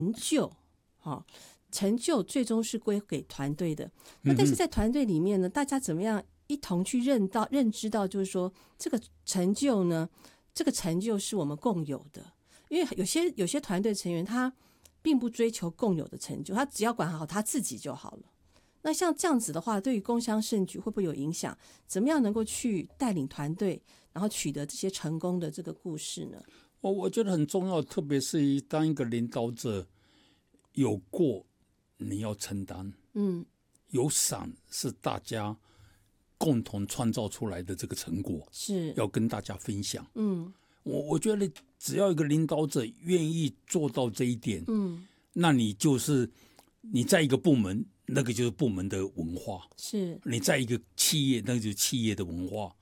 就，成就最终是归给团队的。那但是在团队里面呢，大家怎么样一同去认知到，就是说这个成就呢，这个成就是我们共有的。因为有些团队成员他并不追求共有的成就，他只要管好他自己就好了。那像这样子的话，对于共襄盛举会不会有影响？怎么样能够去带领团队，然后取得这些成功的这个故事呢？ 我觉得很重要，特别是当一个领导者，有过你要承担，有赏是大家共同创造出来的这个成果， 是要跟大家分享。我觉得只要一个领导者愿意做到这一点，那你在一个部门，那个就是部门的文化； 是你在一个企业，那个就是企业的文化。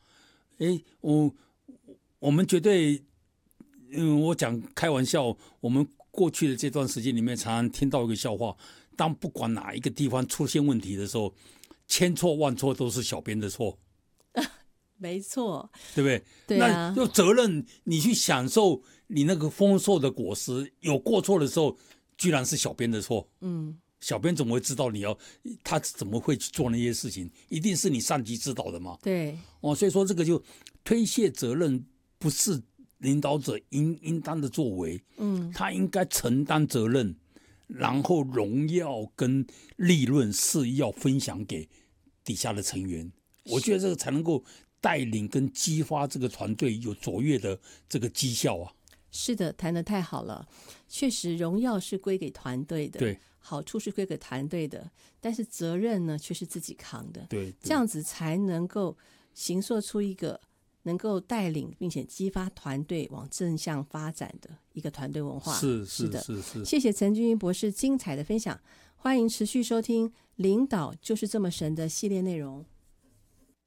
我们绝对，我讲开玩笑，我们过去的这段时间里面，常常听到一个笑话：当不管哪一个地方出现问题的时候，千错万错都是小编的错。 没错， 对不对？ 对啊， 那有责任你去享受你那个丰硕的果实。有过错的时候，居然是小编的错。小编怎么会知道他怎么会去做那些事情？一定是你上级指导的嘛。 对， 所以说这个就推卸责任不是领导者应当的作为。他应该承担责任，然后荣耀跟利润是要分享给底下的成员。我觉得这个才能够带领跟激发这个团队有卓越的这个绩效啊！ 是的，谈得太好了。确实，荣耀是归给团队的， 对， 好处是归给团队的，但是责任呢，却是自己扛的。 对， 这样子才能够形塑出一个能够带领并且激发团队往正向发展的一个团队文化。 是的， 是。 谢谢陈俊英博士精彩的分享，欢迎持续收听《领导就是这么神》的系列内容。